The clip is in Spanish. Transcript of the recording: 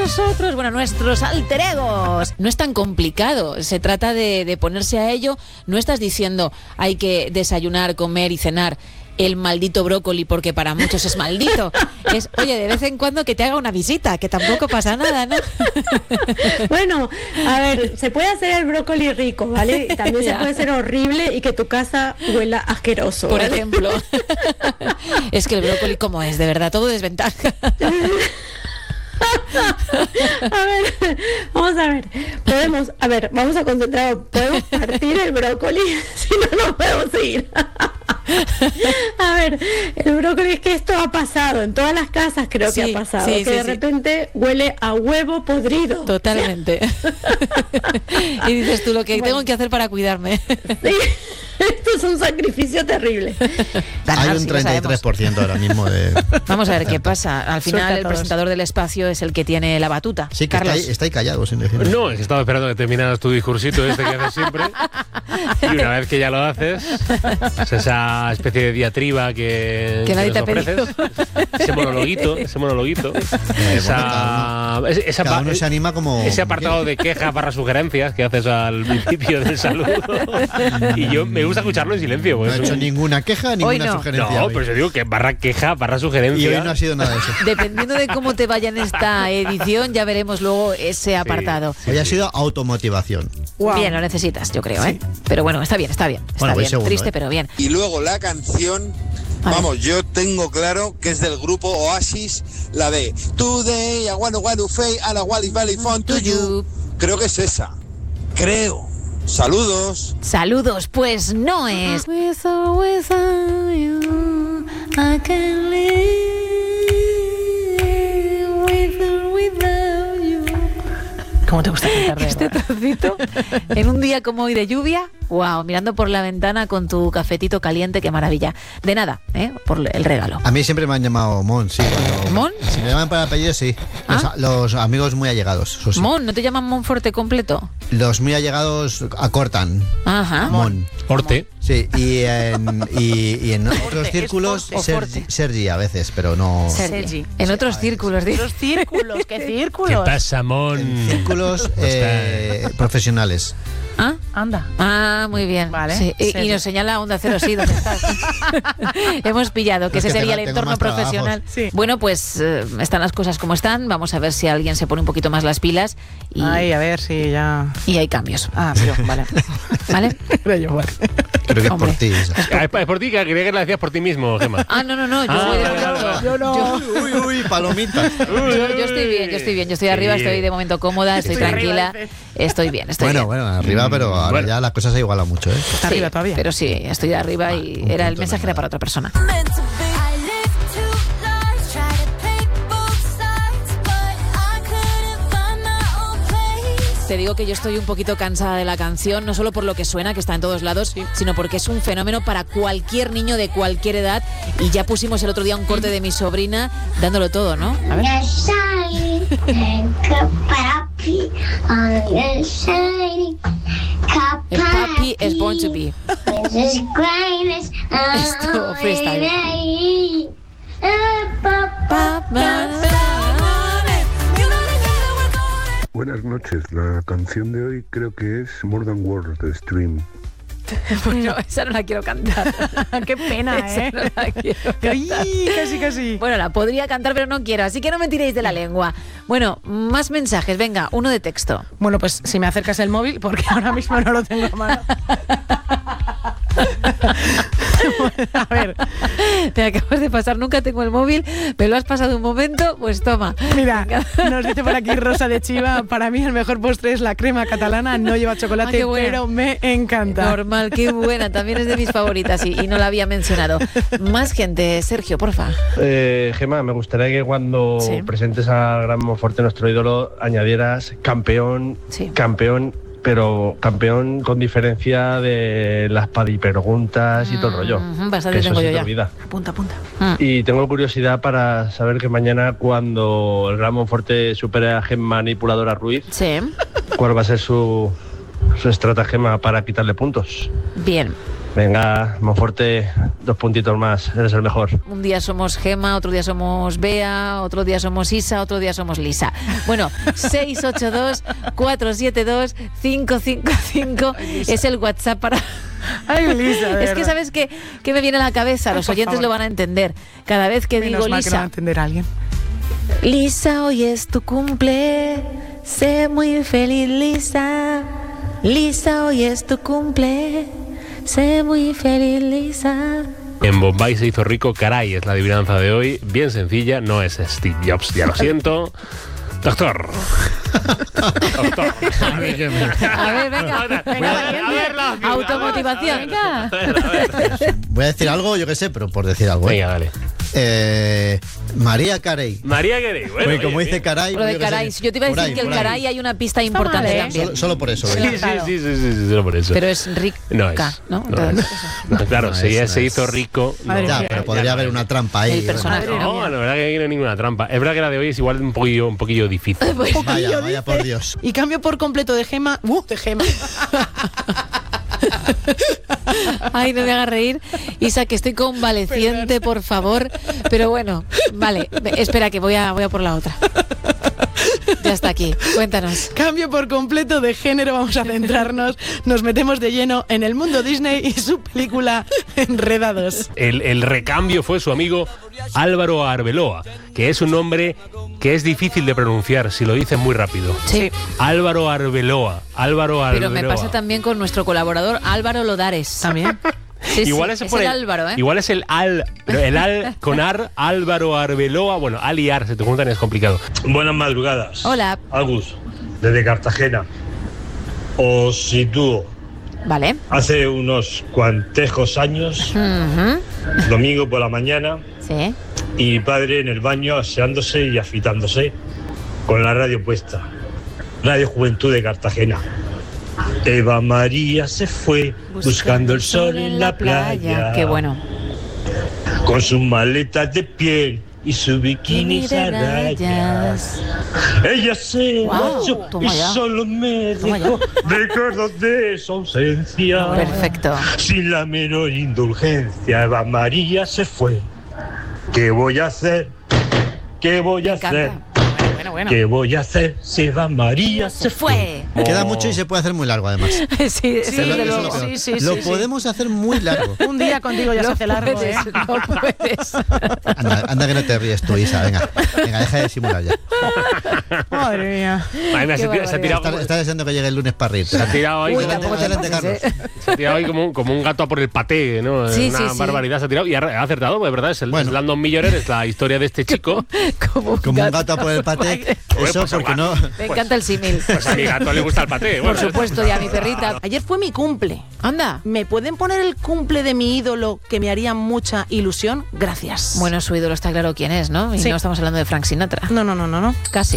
nosotros, bueno, nuestros alter egos. No es tan complicado, se trata de ponerse a ello. No estás diciendo hay que desayunar, comer y cenar el maldito brócoli porque para muchos es maldito. Es, oye, de vez en cuando que te haga una visita, que tampoco pasa nada, ¿no? Bueno, a ver, se puede hacer el brócoli rico, ¿vale? Y también se puede hacer horrible y que tu casa huela asqueroso, Por ¿vale? ejemplo. Es que el brócoli, ¿cómo es? De verdad, todo desventaja. A ver, vamos a concentrar, podemos partir el brócoli, si no podemos seguir. A ver, el brócoli, es que esto ha pasado en todas las casas, creo que ha pasado, que de repente huele a huevo podrido. Totalmente. Y dices tú, lo que tengo que hacer para cuidarme. Sí. Esto es un sacrificio terrible. Hay un 33% ahora mismo de... Vamos a ver qué pasa. Al final el presentador del espacio es el que tiene la batuta. Sí, que Carlos. está ahí callado sin decir. No, es que estaba esperando que terminaras tu discursito este que haces siempre. Y una vez que ya lo haces, es esa especie de diatriba que nadie te ha ofreces, pedido. ese monologuito, Cada uno se anima como... ese apartado de quejas barra sugerencias que haces al principio del saludo. Y yo me gusta escucharlo en silencio. No he hecho ninguna queja, ninguna sugerencia. No, pero yo digo que barra queja, barra sugerencia. Y hoy no ha sido nada de eso. Dependiendo de cómo te vaya en esta edición, ya veremos luego ese apartado. Hoy ha sido automotivación. Wow. Bien, lo necesitas, yo creo, ¿eh? Pero bueno, está bien. Bueno, bien. segundo, Triste, pero bien. Y luego la canción, vamos, yo tengo claro que es del grupo Oasis, la de Today I wanna fade and I wanna valley fun to you. Creo que es esa. Creo. Saludos. Saludos, pues no es. With or without you, I can live with or without you. ¿Cómo te gusta cantar? Este trocito, en un día como hoy de lluvia, wow, mirando por la ventana con tu cafetito caliente, qué maravilla. De nada, por el regalo. A mí siempre me han llamado Mon, sí. ¿Mon? Si me llaman por apellido, sí. Los amigos muy allegados, eso sí. Mon, ¿no te llaman Monforte completo? Los muy allegados acortan. Ajá. Mon. Orte. Sí, y en otros círculos, Sergi a veces, pero no... Sergi. En otros círculos, digo. Los círculos, ¿qué círculos? ¿Qué pasa, Mon? En círculos profesionales. ¿Ah? Anda. Ah, muy bien. Vale. Sí. Y nos señala Onda Cero, sí, ¿dónde estás? Hemos pillado que ese sería el entorno profesional. Sí. Bueno, pues están las cosas como están. Vamos a ver si alguien se pone un poquito más las pilas. Y, Ay, a ver si ya... Y hay cambios. Ah, pero vale. ¿Vale? Pero yo, vale. Creo que es Hombre. por ti. Es por ti, que creía que lo decías por ti mismo, Gemma. Ah, no. Yo voy de momento. Yo no. Uy, palomitas. Yo estoy bien. Yo estoy arriba, estoy de momento cómoda, estoy tranquila. Estoy bien. Bueno, arriba, pero ahora ya la cosa se iguala mucho, ¿eh? Está arriba todavía. Pero sí, estoy arriba y un el punto mensaje nada. era para otra persona. Te digo que yo estoy un poquito cansada de la canción, no solo por lo que suena, que está en todos lados, sino porque es un fenómeno para cualquier niño de cualquier edad. Y ya pusimos el otro día un corte de mi sobrina dándolo todo, ¿no? A ver. El papi es born to be. Esto, freestyle. Buenas noches, la canción de hoy creo que es More Than Words de Stream. Bueno, esa no la quiero cantar. Qué pena, Esa no la quiero cantar. Ay, casi. Bueno, la podría cantar, pero no quiero, así que no me tiréis de la lengua. Bueno, más mensajes, venga, uno de texto. Bueno, pues si me acercas el móvil, porque ahora mismo no lo tengo a mano. A ver, te acabas de pasar, nunca tengo el móvil, me lo has pasado un momento, pues toma. Mira, nos dice por aquí Rosa de Chiva, para mí el mejor postre es la crema catalana, no lleva chocolate, pero me encanta. Normal, qué buena, también es de mis favoritas y no la había mencionado. Más gente, Sergio, porfa. Gemma, me gustaría que cuando presentes al Gran Monforte, nuestro ídolo, añadieras campeón, pero campeón con diferencia de las padipreguntas y todo el rollo. Bastante tengo yo ya. Olvida. Apunta. Y tengo curiosidad para saber que mañana, cuando el Gran Monforte supere a Gemma Manipuladora Ruiz, ¿cuál va a ser su estratagema para quitarle puntos? Bien. Venga, Monforte, 2 puntitos más, eres el mejor. Un día somos Gema, otro día somos Bea, otro día somos Isa, otro día somos Lisa. Bueno, 682-472-555 es el WhatsApp para... Ay, Lisa, es que ¿sabes qué me viene a la cabeza? Los oyentes lo van a entender. Cada vez que Menos digo mal Lisa... que no va a entender a alguien. Lisa, hoy es tu cumple, sé muy feliz, Lisa. Lisa, hoy es tu cumple, sé muy feliz, Lisa. En Bombay se hizo rico, caray, es la adivinanza de hoy. Bien sencilla, no es Steve Jobs, ya lo siento. Doctor. Doctor. A ver, venga. Automotivación, venga. Voy a decir algo, yo qué sé, pero por decir algo. Venga, dale. María Carey. María Carey, bueno. Porque como dice Caray... Lo de Caray, yo te iba a decir que el Caray hay una pista importante también. Solo por eso. Sí, solo por eso. Pero es rica, no es, ¿no? Claro, si ella se hizo rico... Ya, pero podría haber una trampa ahí. El personaje. No, la verdad que aquí no hay ninguna trampa. Es verdad que la de hoy es igual un poquillo difícil. Vaya por Dios. Y cambio por completo de Gema... de Gema. Ay, no me hagas reír. Isa, que estoy convaleciente, por favor. Pero bueno, vale, espera que voy a por la otra. Ya está aquí, cuéntanos. Cambio por completo de género, vamos a centrarnos. Nos metemos de lleno en el mundo Disney y su película Enredados. El recambio fue su amigo Álvaro Arbeloa, que es un nombre que es difícil de pronunciar si lo dices muy rápido. Sí. Álvaro Arbeloa. Pero me pasa también con nuestro colaborador Álvaro Lodares. También. Sí, igual es el Álvaro, ¿eh? Igual es el al con ar, Álvaro Arbeloa. Bueno, al y ar se te juntan y es complicado. Buenas madrugadas. Hola. Agus, desde Cartagena. Os sitúo. Vale. Hace unos cuantejos años, domingo por la mañana, sí, y mi padre en el baño aseándose y afitándose con la radio puesta. Radio Juventud de Cartagena. Eva María se fue buscando el sol en la playa. Qué bueno. Con sus maletas de piel y su bikini de rayas. Ella se marchó y solo me dejó recuerdos de su ausencia. Perfecto. Sin la menor indulgencia, Eva María se fue. ¿Qué voy a hacer? ¿Qué voy a hacer? Bueno. ¿Qué voy a hacer si Eva María se fue? Queda mucho y se puede hacer muy largo, además. Sí, lo podemos hacer muy largo. Un día contigo ya se hace largo, puedes, ¿eh? No puedes. Anda que no te ríes tú, Isa. Venga, deja de simular ya. Madre mía. Se ha tirado. Está deseando que llegue el lunes para reírte. Se ha tirado ahí. Se ha tirado ahí como un gato a por el paté, ¿no? Una barbaridad se ha tirado y ha acertado, es verdad. Es el Landon Miller, es la historia de este chico. Como un gato a por el paté. Eso pues porque no. Me encanta el símil. Pues a mi gato le gusta el paté. Por supuesto, y a mi perrita. Ayer fue mi cumple. Anda. ¿Me pueden poner el cumple de mi ídolo que me haría mucha ilusión? Gracias. Bueno, su ídolo está claro quién es, ¿no? Y no estamos hablando de Frank Sinatra. No. Casi.